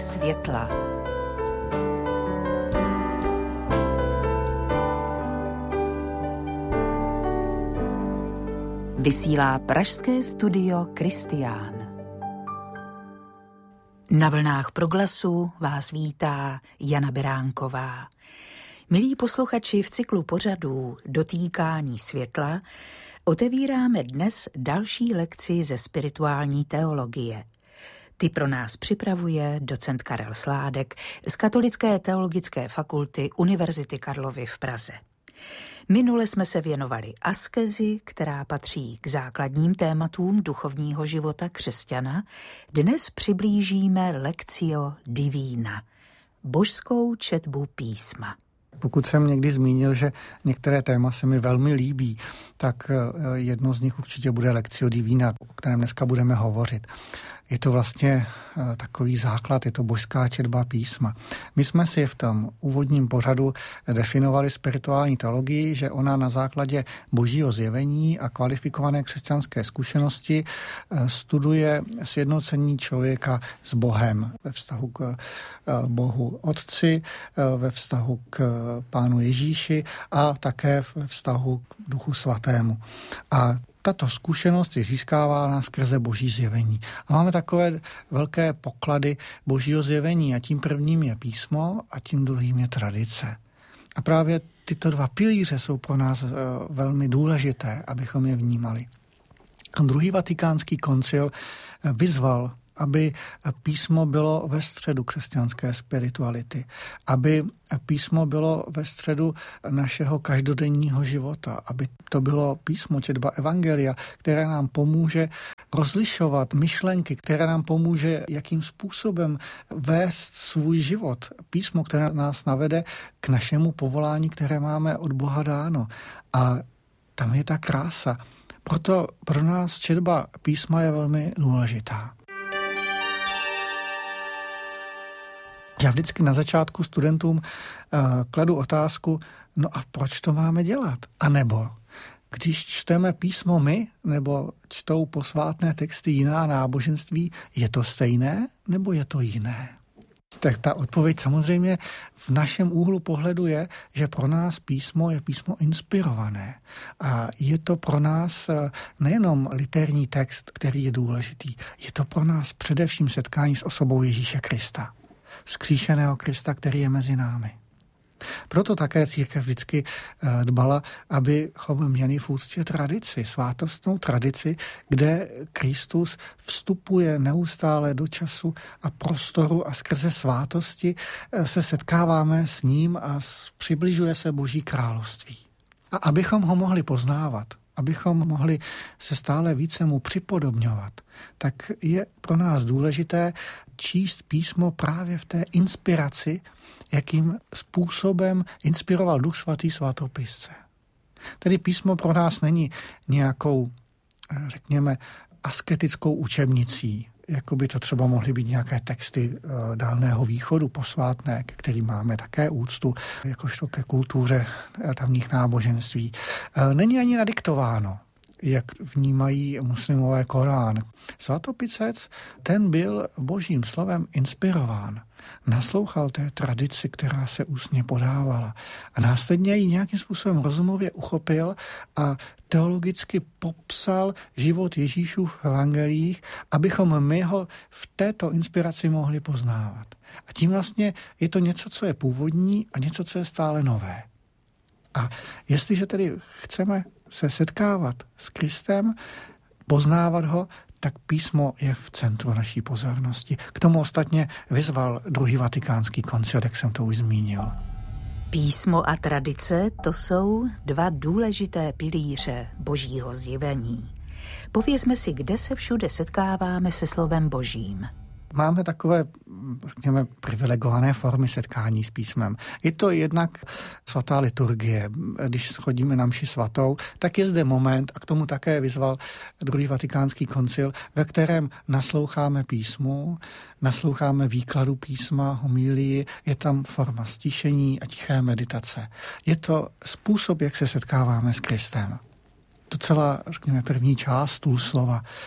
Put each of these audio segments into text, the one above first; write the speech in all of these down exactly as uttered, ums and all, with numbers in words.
světla. Vysílá pražské studio Kristián. Na vlnách Proglasu vás vítá Jana Beránková. Milí posluchači, v cyklu pořadů Dotýkání světla otevíráme dnes další lekci ze spirituální teologie. Ty pro nás připravuje docent Karel Sládek z Katolické teologické fakulty Univerzity Karlovy v Praze. Minule jsme se věnovali askezi, která patří k základním tématům duchovního života křesťana. Dnes přiblížíme Lectio Divina, božskou četbu písma. Pokud jsem někdy zmínil, že některé téma se mi velmi líbí, tak jedno z nich určitě bude Lectio Divina, o kterém dneska budeme hovořit. Je to vlastně takový základ, je to božská četba písma. My jsme si v tom úvodním pořadu definovali spirituální teologii, že ona na základě božího zjevení a kvalifikované křesťanské zkušenosti studuje sjednocení člověka s Bohem ve vztahu k Bohu Otci, ve vztahu k Pánu Ježíši a také ve vztahu k Duchu Svatému. A tato zkušenost je získávána skrze boží zjevení. A máme takové velké poklady božího zjevení a tím prvním je písmo a tím druhým je tradice. A právě tyto dva pilíře jsou pro nás velmi důležité, abychom je vnímali. A druhý vatikánský koncil vyzval, aby písmo bylo ve středu křesťanské spirituality, aby písmo bylo ve středu našeho každodenního života, aby to bylo písmo, četba evangelia, které nám pomůže rozlišovat myšlenky, které nám pomůže, jakým způsobem vést svůj život. Písmo, které nás navede k našemu povolání, které máme od Boha dáno. A tam je ta krása. Proto pro nás četba písma je velmi důležitá. Já vždycky na začátku studentům uh, kladu otázku, no a proč to máme dělat? A nebo, když čteme písmo my, nebo čtou posvátné texty jiná náboženství, je to stejné, nebo je to jiné? Tak ta odpověď samozřejmě v našem úhlu pohledu je, že pro nás písmo je písmo inspirované. A je to pro nás nejenom literní text, který je důležitý, je to pro nás především setkání s osobou Ježíše Krista. Vzkříšeného Krista, který je mezi námi. Proto také církev vždycky dbala, abychom měli v úctě tradici, svátostnou tradici, kde Kristus vstupuje neustále do času a prostoru a skrze svátosti se setkáváme s ním a přibližuje se Boží království. A abychom ho mohli poznávat, abychom mohli se stále více mu připodobňovat, tak je pro nás důležité číst písmo právě v té inspiraci, jakým způsobem inspiroval Duch Svatý svatopisce. Tedy písmo pro nás není nějakou, řekněme, asketickou učebnicí, jako by to třeba mohly být nějaké texty Dálného východu posvátné, ke kterým máme také úctu, jakožto ke kultuře tamních náboženství. Není ani nadiktováno, jak vnímají muslimové Korán. Svatopisec, ten byl božím slovem inspirován. Naslouchal té tradici, která se ústně podávala. A následně ji nějakým způsobem rozumově uchopil a teologicky popsal život Ježíšův v evangelích, abychom my ho v této inspiraci mohli poznávat. A tím vlastně je to něco, co je původní a něco, co je stále nové. A jestliže tedy chceme se setkávat s Kristem, poznávat ho, tak písmo je v centru naší pozornosti. K tomu ostatně vyzval druhý vatikánský koncil, jak jsem to už zmínil. Písmo a tradice, to jsou dva důležité pilíře božího zjevení. Povězme si, kde se všude setkáváme se slovem božím. Máme takové, řekněme, privilegované formy setkání s písmem. Je to jednak svatá liturgie. Když chodíme na mši svatou, tak je zde moment, a k tomu také vyzval druhý vatikánský koncil, ve kterém nasloucháme písmu, nasloucháme výkladu písma, homílii, je tam forma stišení a tiché meditace. Je to způsob, jak se setkáváme s Kristem. To celá, řekněme, první část slova.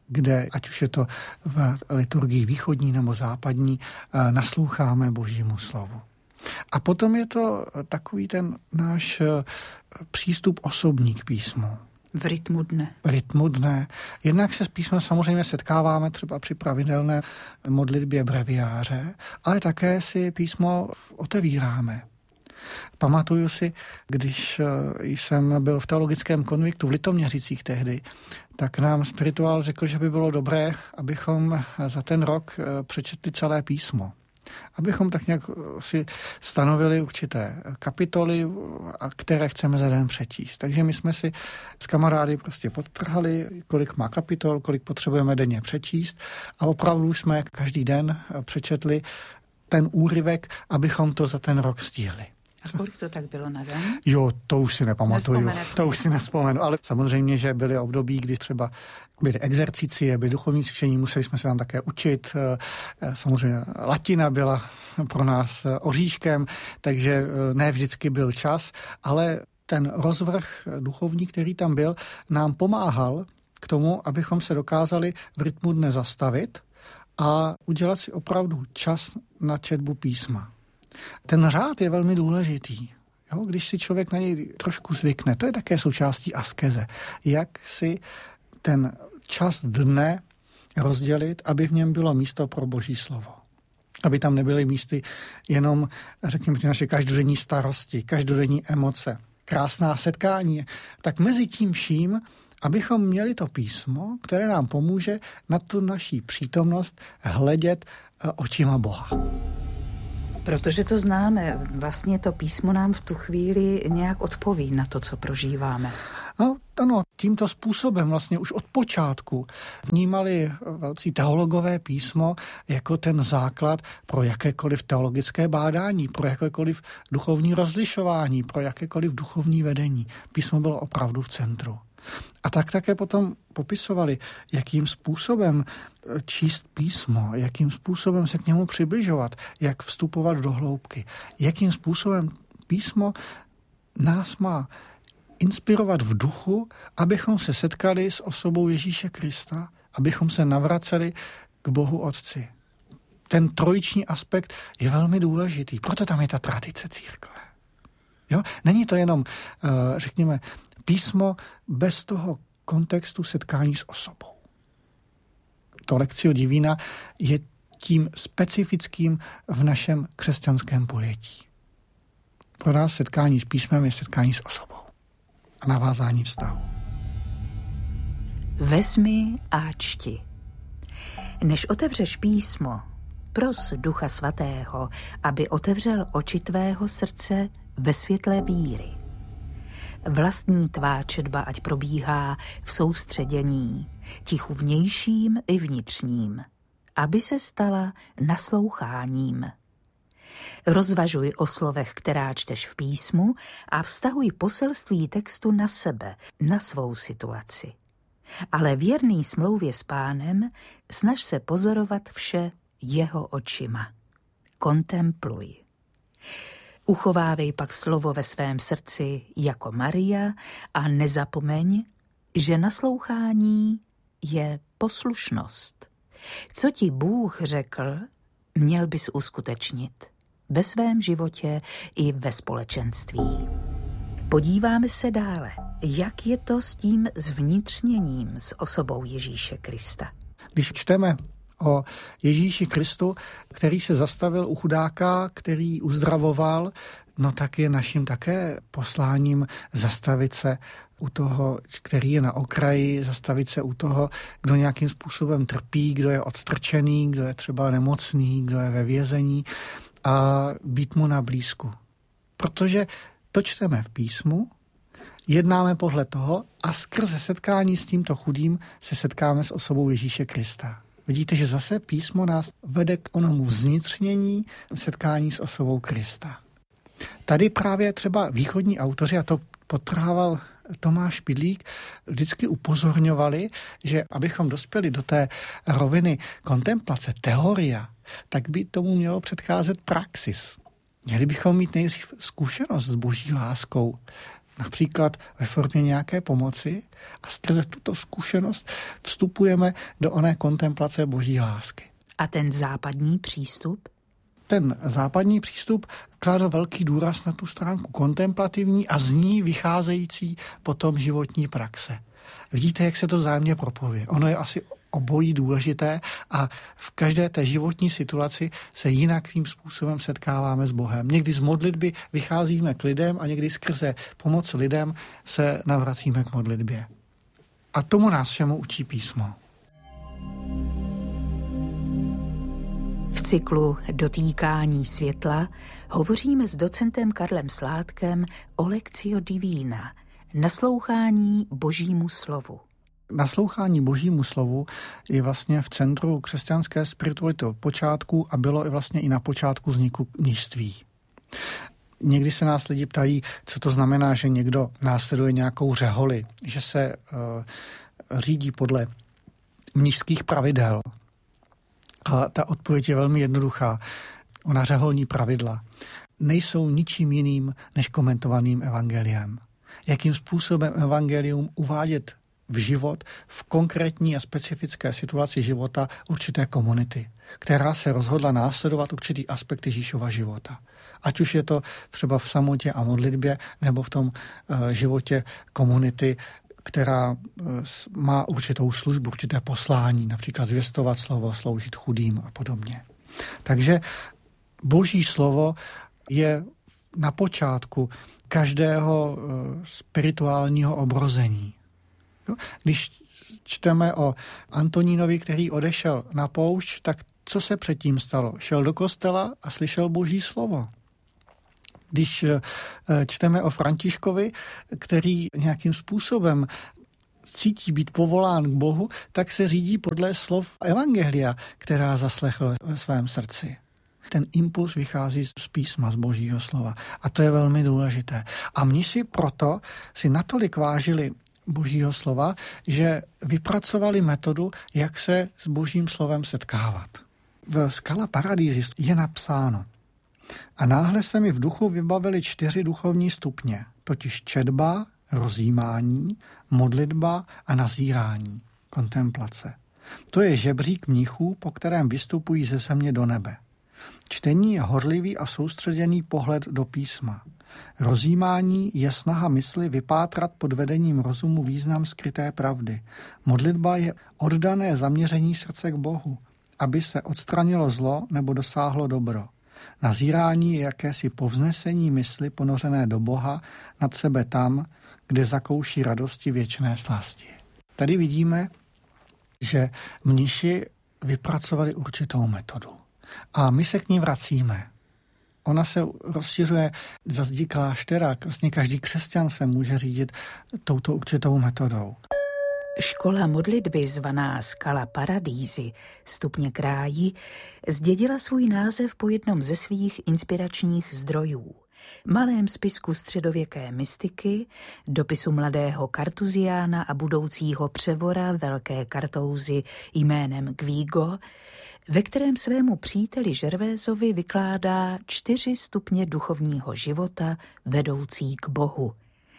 kde, ať už je to v liturgii východní nebo západní, nasloucháme Božímu slovu. A potom je to takový ten náš přístup osobní k písmu. V rytmu dne. V rytmu dne. Jednak se s písmem samozřejmě setkáváme třeba při pravidelné modlitbě breviáře, ale také si písmo otevíráme. Pamatuju si, když jsem byl v teologickém konviktu v Litoměřicích tehdy, tak nám spirituál řekl, že by bylo dobré, abychom za ten rok přečetli celé písmo. Abychom tak nějak si stanovili určité kapitoly, které chceme za den přečíst. Takže my jsme si s kamarády prostě podtrhali, kolik má kapitol, kolik potřebujeme denně přečíst a opravdu jsme každý den přečetli ten úryvek, abychom to za ten rok stihli. A kolik to tak bylo na den? Jo, to už si nepamatuju. To už si nespomenu, ale samozřejmě, že byly období, kdy třeba byly exercicie, byly duchovní cvičení, museli jsme se tam také učit. Samozřejmě latina byla pro nás oříškem, takže ne vždycky byl čas, ale ten rozvrh duchovní, který tam byl, nám pomáhal k tomu, abychom se dokázali v rytmu dne zastavit a udělat si opravdu čas na četbu písma. Ten řád je velmi důležitý. Jo? Když si člověk na něj trošku zvykne, to je také součástí askeze. Jak si ten čas dne rozdělit, aby v něm bylo místo pro Boží slovo. Aby tam nebyly místy jenom, řekněme, ty naše každodenní starosti, každodenní emoce, krásná setkání. Tak mezi tím vším, abychom měli to písmo, které nám pomůže na tu naší přítomnost hledět očima Boha. Protože to známe, vlastně to písmo nám v tu chvíli nějak odpoví na to, co prožíváme. No, ano, tímto způsobem vlastně už od počátku vnímali velcí teologové písmo jako ten základ pro jakékoliv teologické bádání, pro jakékoliv duchovní rozlišování, pro jakékoliv duchovní vedení. Písmo bylo opravdu v centru. A tak také potom popisovali, jakým způsobem číst písmo, jakým způsobem se k němu přibližovat, jak vstupovat do hloubky, jakým způsobem písmo nás má inspirovat v duchu, abychom se setkali s osobou Ježíše Krista, abychom se navraceli k Bohu Otci. Ten trojiční aspekt je velmi důležitý, proto tam je ta tradice církve. Jo? Není to jenom, řekněme, písmo bez toho kontextu setkání s osobou. To Lectio Divina je tím specifickým v našem křesťanském pojetí. Pro nás setkání s písmem je setkání s osobou a navázání vztahu. Vezmi a čti. Než otevřeš písmo, pros Ducha Svatého, aby otevřel oči tvého srdce ve světle víry. Vlastní tvá četba ať probíhá v soustředění, tichu vnějším i vnitřním, aby se stala nasloucháním. Rozvažuj o slovech, která čteš v písmu a vztahuj poselství textu na sebe, na svou situaci. Ale věrný smlouvě s Pánem snaž se pozorovat vše jeho očima. Kontempluj. Uchovávej pak slovo ve svém srdci jako Maria a nezapomeň, že naslouchání je poslušnost. Co ti Bůh řekl, měl bys uskutečnit ve svém životě i ve společenství. Podíváme se dále, jak je to s tím zvnitřněním s osobou Ježíše Krista. Když čteme o Ježíši Kristu, který se zastavil u chudáka, který uzdravoval, no tak je naším také posláním zastavit se u toho, který je na okraji, zastavit se u toho, kdo nějakým způsobem trpí, kdo je odstrčený, kdo je třeba nemocný, kdo je ve vězení a být mu na blízku. Protože to čteme v písmu, jednáme podle toho a skrze setkání s tímto chudým se setkáme s osobou Ježíše Krista. Vidíte, že zase písmo nás vede k onomu vznitřnění setkání s osobou Krista. Tady právě třeba východní autoři, a to podtrhával Tomáš Pidlík, vždycky upozorňovali, že abychom dospěli do té roviny kontemplace, teoria, tak by tomu mělo předcházet praxis. Měli bychom mít nejdřív zkušenost s Boží láskou, například ve formě nějaké pomoci a skrze tuto zkušenost vstupujeme do oné kontemplace boží lásky. A ten západní přístup? Ten západní přístup kladl velký důraz na tu stránku kontemplativní a z ní vycházející potom životní praxe. Vidíte, jak se to vzájemně propojuje. Ono je asi obojí důležité a v každé té životní situaci se jinakým způsobem setkáváme s Bohem. Někdy z modlitby vycházíme k lidem a někdy skrze pomoc lidem se navracíme k modlitbě. A tomu nás všemu učí písmo. V cyklu Dotýkání světla hovoříme s docentem Karlem Sládkem o Lectio Divina, naslouchání božímu slovu. Naslouchání božímu slovu je vlastně v centru křesťanské spirituality od počátku a bylo i vlastně i na počátku vzniku mnišství. Někdy se nás lidi ptají, co to znamená, že někdo následuje nějakou řeholi, že se uh, řídí podle mnišských pravidel. A ta odpověď je velmi jednoduchá. Ona řeholní pravidla nejsou ničím jiným než komentovaným evangeliem. Jakým způsobem evangelium uvádět v život v konkrétní a specifické situaci života určité komunity, která se rozhodla následovat určitý aspekt Ježíšova života. Ať už je to třeba v samotě a modlitbě, nebo v tom uh, životě komunity, která uh, má určitou službu, určité poslání, například zvěstovat slovo, sloužit chudým a podobně. Takže boží slovo je na počátku každého uh, spirituálního obrození. Jo? Když čteme o Antonínovi, který odešel na poušť, tak co se předtím stalo? Šel do kostela a slyšel boží slovo. Když čteme o Františkovi, který nějakým způsobem cítí být povolán k Bohu, tak se řídí podle slov evangelia, která zaslechl ve svém srdci. Ten impuls vychází z písma, z božího slova. A to je velmi důležité. A mniši proto si natolik vážili božího slova, že vypracovali metodu, jak se s božím slovem setkávat. V Scala Paradisi je napsáno: a náhle se mi v duchu vybavily čtyři duchovní stupně, totiž četba, rozjímání, modlitba a nazírání, kontemplace. To je žebřík mnichů, po kterém vystupují ze země do nebe. Čtení je horlivý a soustředěný pohled do písma. Rozjímání je snaha mysli vypátrat pod vedením rozumu význam skryté pravdy. Modlitba je oddané zaměření srdce k Bohu, aby se odstranilo zlo nebo dosáhlo dobro. Nazírání je jakési povznesení mysli ponořené do Boha nad sebe tam, kde zakouší radosti věčné slasti. Tady vidíme, že mniši vypracovali určitou metodu. A my se k ní vracíme. Ona se rozšiřuje za zdí kláštera. Vlastně každý křesťan se může řídit touto určitou metodou. Škola modlitby zvaná Scala Paradisi, stupně kráji, zdědila svůj název po jednom ze svých inspiračních zdrojů. Malém spisku středověké mystiky, dopisu mladého kartuziána a budoucího převora Velké Kartouzy jménem Guigo, ve kterém svému příteli Žervézovi vykládá čtyři stupně duchovního života vedoucí k Bohu.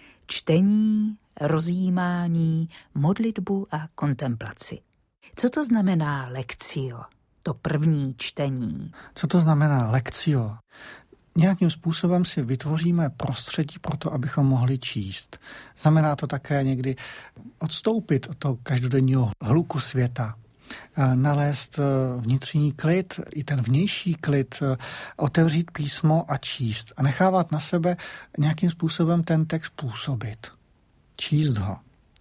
Čtení, rozjímání, modlitbu a kontemplaci. Co to znamená lectio, to první čtení? Co to znamená lectio? Nějakým způsobem si vytvoříme prostředí pro to, abychom mohli číst. Znamená to také někdy odstoupit od toho každodenního hluku světa, nalézt vnitřní klid, i ten vnější klid, otevřít písmo a číst a nechávat na sebe nějakým způsobem ten text působit. Číst ho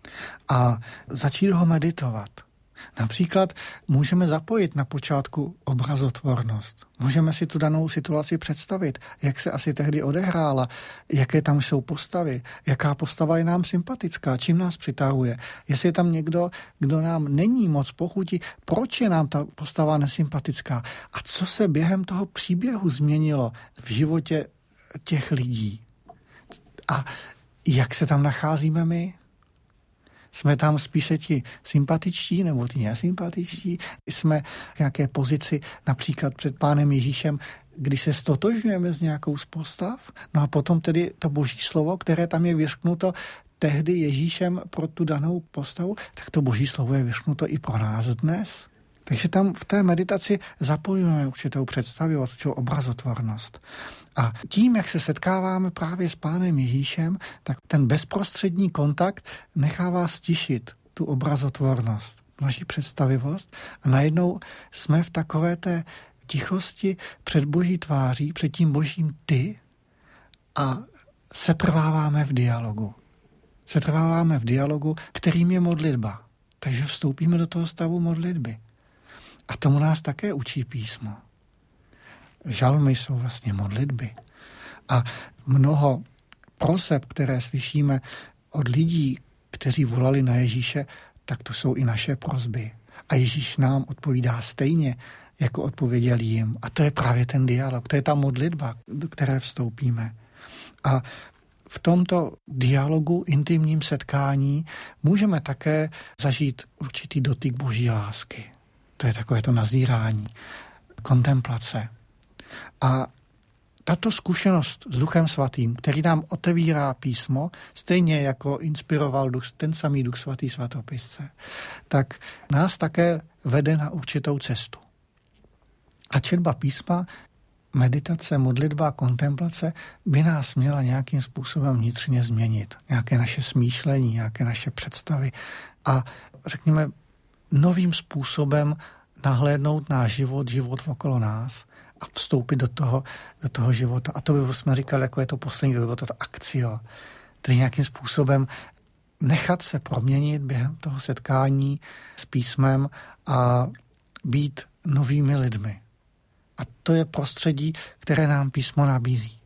a začít ho meditovat. Například můžeme zapojit na počátku obrazotvornost. Můžeme si tu danou situaci představit, jak se asi tehdy odehrála, jaké tam jsou postavy, jaká postava je nám sympatická, čím nás přitahuje. Jestli je tam někdo, kdo nám není moc pochutí, proč je nám ta postava nesympatická a co se během toho příběhu změnilo v životě těch lidí. A jak se tam nacházíme my? Jsme tam spíše ti sympatičtí nebo ti nesympatičtí. Jsme v nějaké pozici například před Pánem Ježíšem, kdy se stotožňujeme s nějakou z postav. No a potom tedy to boží slovo, které tam je vyřknuto tehdy Ježíšem pro tu danou postavu, tak to boží slovo je vyřknuto i pro nás dnes. Takže tam v té meditaci zapojujeme určitou představivost, určitou obrazotvornost. A tím, jak se setkáváme právě s Pánem Ježíšem, tak ten bezprostřední kontakt nechává stišit tu obrazotvornost, naši představivost a najednou jsme v takové té tichosti před boží tváří, před tím božím ty a setrváváme v dialogu. Setrváváme v dialogu, kterým je modlitba. Takže vstoupíme do toho stavu modlitby. A tomu nás také učí písmo. Žalmy jsou vlastně modlitby. A mnoho proseb, které slyšíme od lidí, kteří volali na Ježíše, tak to jsou i naše prosby. A Ježíš nám odpovídá stejně, jako odpověděl jim. A to je právě ten dialog, to je ta modlitba, do které vstoupíme. A v tomto dialogu, intimním setkání můžeme také zažít určitý dotyk boží lásky. To je takové to nazírání, kontemplace. A tato zkušenost s Duchem Svatým, který nám otevírá písmo, stejně jako inspiroval duch, ten samý Duch Svatý svatopisce, tak nás také vede na určitou cestu. A četba písma, meditace, modlitba, kontemplace by nás měla nějakým způsobem vnitřně změnit. Nějaké naše smýšlení, nějaké naše představy a řekněme novým způsobem nahlédnout náš život, život okolo nás a vstoupit do toho, do toho života. A to by jsme říkali, jako je to poslední, to by bylo to akcio. Tedy nějakým způsobem nechat se proměnit během toho setkání s písmem a být novými lidmi. A to je prostředí, které nám písmo nabízí.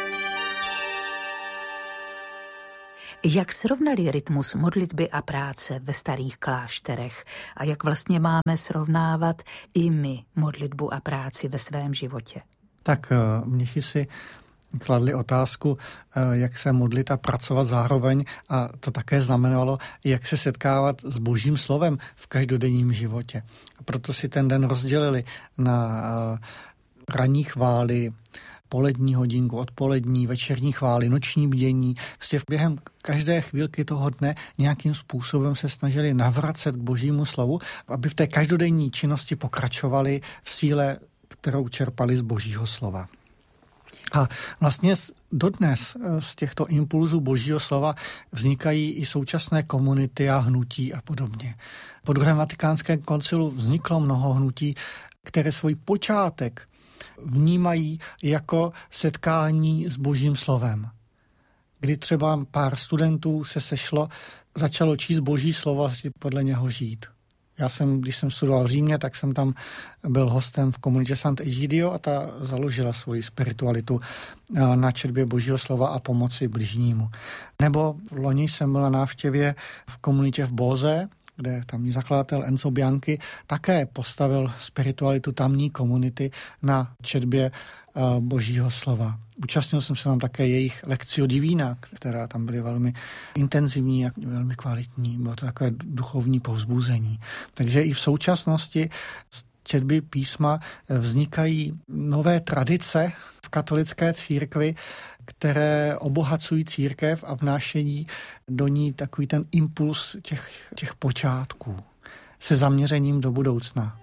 Jak srovnali rytmus modlitby a práce ve starých klášterech a jak vlastně máme srovnávat i my modlitbu a práci ve svém životě? Tak mnichy si kladli otázku, jak se modlit a pracovat zároveň a to také znamenalo, jak se setkávat s božím slovem v každodenním životě. A proto si ten den rozdělili na ranní chvály, polední hodinku, odpolední, večerní chvály, noční bdění. Vlastně během každé chvílky toho dne nějakým způsobem se snažili navracet k božímu slovu, aby v té každodenní činnosti pokračovali v síle, kterou čerpali z božího slova. A vlastně dodnes z těchto impulzů božího slova vznikají i současné komunity a hnutí a podobně. Po druhém vatikánském koncilu vzniklo mnoho hnutí, které svůj počátek vnímají jako setkání s božím slovem. Kdy třeba pár studentů se sešlo, začalo číst boží slovo a podle něho žít. Já jsem, když jsem studoval v Římě, tak jsem tam byl hostem v komunitě Sant'Egidio a ta založila svoji spiritualitu na četbě božího slova a pomoci bližnímu. Nebo v loni jsem byl na návštěvě v komunitě v Boze, kde tamní zakladatel Enzo Bianchi také postavil spiritualitu tamní komunity na četbě božího slova. Účastnil jsem se tam také jejich Lectio Divina, která tam byly velmi intenzivní a velmi kvalitní. Bylo to takové duchovní povzbuzení. Takže i v současnosti z četby písma vznikají nové tradice v katolické církvi, které obohacují církev a vnášejí do ní takový ten impuls těch, těch počátků se zaměřením do budoucna.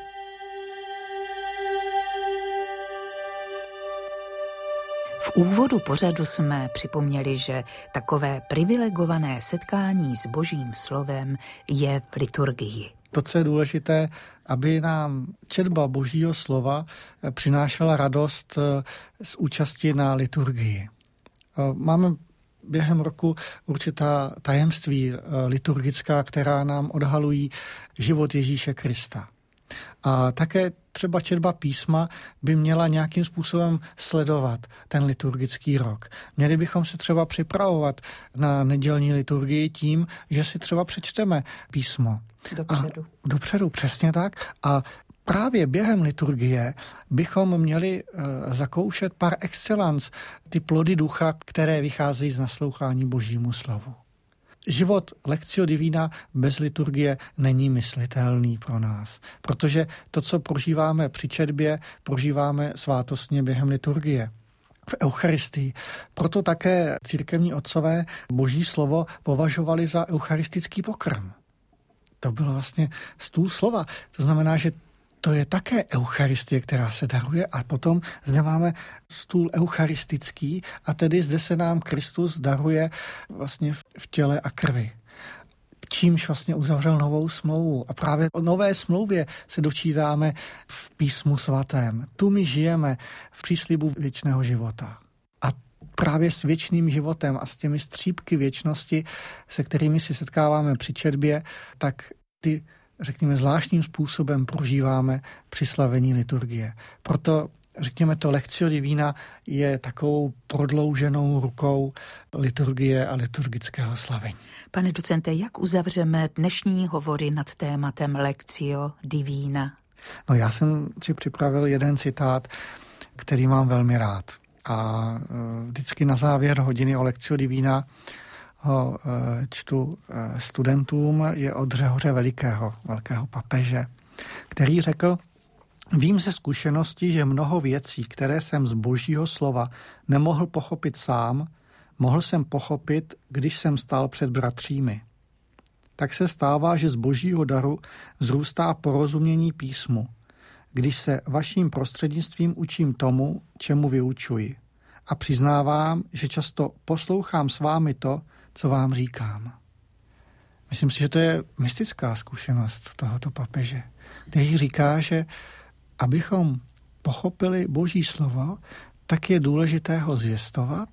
V úvodu pořadu jsme připomněli, že takové privilegované setkání s božím slovem je v liturgii. To, co je důležité, aby nám četba božího slova přinášela radost z účasti na liturgii. Máme během roku určitá tajemství liturgická, která nám odhalují život Ježíše Krista. A také třeba četba písma by měla nějakým způsobem sledovat ten liturgický rok. Měli bychom se třeba připravovat na nedělní liturgii tím, že si třeba přečteme písmo. Dopředu. A dopředu, přesně tak. A právě během liturgie bychom měli uh, zakoušet par excellence ty plody ducha, které vycházejí z naslouchání božímu slovu. život Lectio Divina bez liturgie není myslitelný pro nás, protože to, co prožíváme při četbě, prožíváme svátostně během liturgie. V Eucharistii. Proto také církevní otcové Boží slovo považovali za eucharistický pokrm. To bylo vlastně stůl slova. To znamená, že to je také eucharistie, která se daruje, a potom zde máme stůl eucharistický a tedy zde se nám Kristus daruje vlastně v těle a krvi. Čímž vlastně uzavřel novou smlouvu. A právě o nové smlouvě se dočítáme v písmu svatém. Tu my žijeme v příslibu věčného života. A právě s věčným životem a s těmi střípky věčnosti, se kterými si setkáváme při četbě, tak ty, řekněme, zvláštním způsobem prožíváme při slavení liturgie. Proto, řekněme, to Lectio Divina je takovou prodlouženou rukou liturgie a liturgického slavení. Pane docente, jak uzavřeme dnešní hovory nad tématem Lectio Divina? No, já jsem si připravil jeden citát, který mám velmi rád. A vždycky na závěr hodiny o Lectio Divina ho čtu studentům, je od Řehoře Velikého, velkého papeže, který řekl: vím ze zkušenosti, že mnoho věcí, které jsem z Božího slova nemohl pochopit sám, mohl jsem pochopit, když jsem stál před bratřími. Tak se stává, že z Božího daru zrůstá porozumění písmu, když se vaším prostřednictvím učím tomu, čemu vyučuji. A přiznávám, že často poslouchám s vámi to, co vám říkám. Myslím si, že to je mystická zkušenost tohoto papeže, který říká, že abychom pochopili Boží slovo, tak je důležité ho zvěstovat,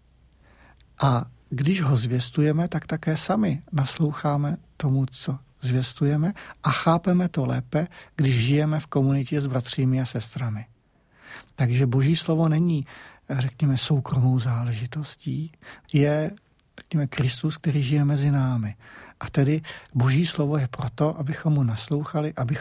a když ho zvěstujeme, tak také sami nasloucháme tomu, co zvěstujeme, a chápeme to lépe, když žijeme v komunitě s bratřími a sestrami. Takže Boží slovo není, řekněme, soukromou záležitostí, je, řekněme, Kristus, který žije mezi námi. A tedy Boží slovo je proto, abychom mu naslouchali, abychom